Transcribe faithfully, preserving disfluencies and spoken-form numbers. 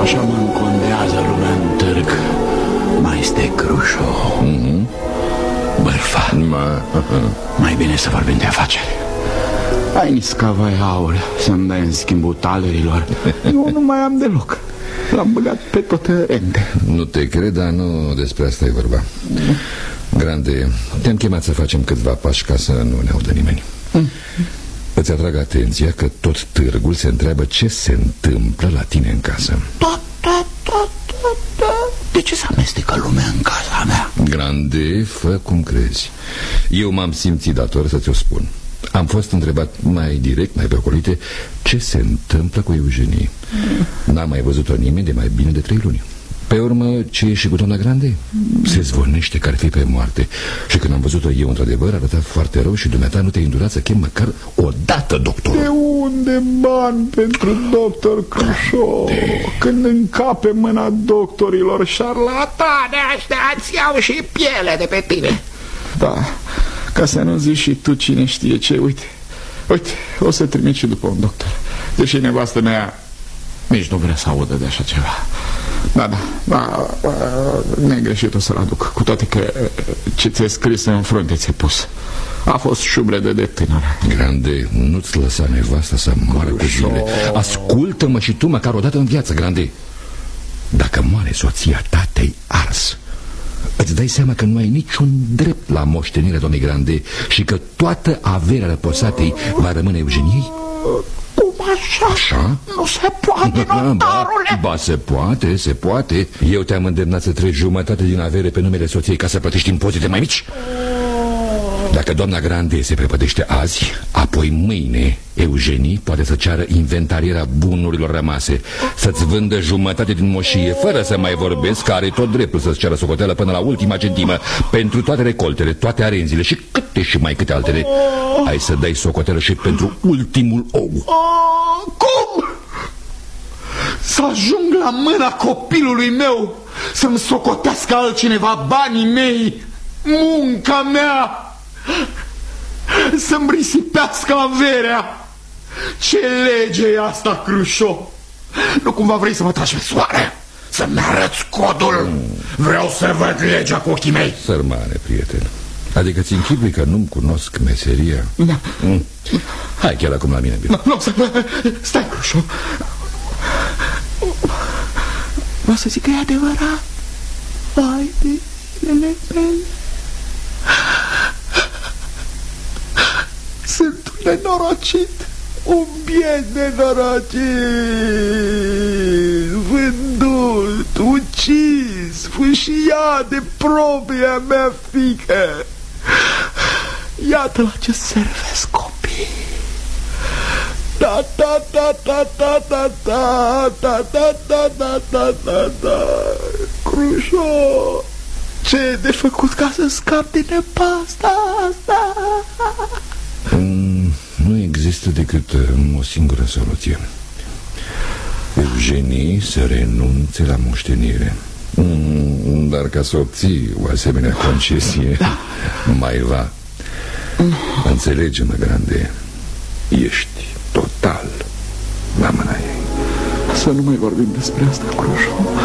așa mă încondează lumea în târg, mai este Crușo. Mm-hmm. Bărfa. Ma. Mai bine să vorbim de afaceri. Ai niscavai aur să-mi dai în schimbul talerilor. Eu nu mai am deloc. L-am băgat pe toate rente. Nu te cred, dar nu despre asta e vorba. mm. Grande, te-am chemat să facem câțiva pași ca să nu ne audă nimeni. mm. Îți atrag atenția că tot târgul se întreabă ce se întâmplă la tine în casă. Da, da, da, da, da. De ce se amestecă lumea în casa mea? Grande, fă cum crezi. Eu m-am simțit dator să ți-o spun. Am fost întrebat mai direct, mai pe ocolite, ce se întâmplă cu Eugenie. mm. N-am mai văzut-o nimeni de mai bine de trei luni. Pe urmă, ce e și cu doamna Grande? mm. Se zvonește că ar fi pe moarte. Și când am văzut-o eu, într-adevăr, arăta foarte rău. Și dumneata nu te-ai îndurat să chem măcar o dată doctorul. De unde bani pentru doctor Crușo? Când încape mâna doctorilor șarlatane ăștia, îți iau și piele de pe tine. Da, ca să nu zici și tu cine știe ce. Uite, uite, o să trimit și după un doctor. Deși nevastă mea nici nu vrea să audă de așa ceva. Da, da, da, negreșit o să-l aduc. Cu toate că ce ți-e scris în frunte ți-e pus. A fost șubredă de tânără. Grande, nu-ți lăsa nevasta să moară cu zile. Ascultă-mă și tu măcar o dată în viață, Grande. Dacă moare soția ta, te-ai ars. Îți dai seama că nu ai niciun drept la moștenirea doamnei Grande și că toată averea răposatei va rămâne Eugeniei? Cum așa? Așa? Nu se poate, notarule! Ba, se poate, se poate. Eu te-am îndemnat să treci jumătate din avere pe numele soției ca să plătești impozite mai mici. Dacă doamna Grande se prepădește azi, apoi mâine Eugenie poate să ceară inventarierea bunurilor rămase, să-ți vândă jumătate din moșie, fără să mai vorbesc că are tot dreptul să-ți ceară socoteală până la ultima centimă pentru toate recoltele, toate arenzile și câte și mai câte altele. Ai să dai socoteală și pentru ultimul ou. Cum? Să ajung la mâna copilului meu să-mi socotească altcineva banii mei, munca mea, să-mi risipească averea? Ce lege e asta, Crușo? Nu cumva vrei să mă tragi pe soare? Să-mi arăți codul? Vreau să văd legea cu ochii mei. Sărmane, prieten, adică ți închipui că nu-mi cunosc meseria? Da. mm. Hai chiar acum la mine. Nu, nu, stai, Crușo. Vreau să zic că e adevărat. Hai de zilele mele. Sunt un nenorocit, un biet nenorocit, vândut, ucis, fâșiat de propria mea fiică. Iată la ce servesc copii. Da, da, da, da, da, da, da, da, da, da, da, da, da, da. Crușo, ce e de făcut ca să scap din nepasta asta? Mm, nu există decât um, o singură soluție. Eugenie să renunțe la moștenire. mm, Dar ca să obții o asemenea concesie, da. mai va. Înțelege-mă, Grande, ești total la mâna ei. Să nu mai vorbim despre asta, Crușo.